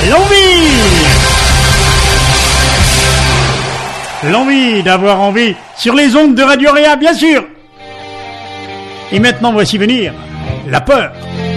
L'envie d'avoir envie sur les ondes de Radio Réa, bien sûr. Et maintenant, voici venir la peur.